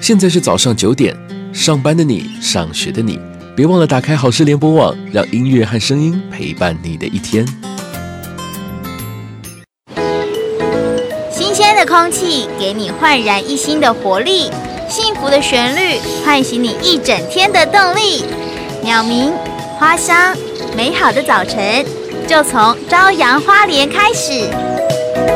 现在是早上9点，上班的你，上学的你，别忘了打开好事联播网，让音乐和声音陪伴你的一天。 新鲜的空气给你焕然一新的活力，幸福的旋律唤醒你一整天的动力。鸟鸣、花香，美好的早晨就从朝阳花莲开始。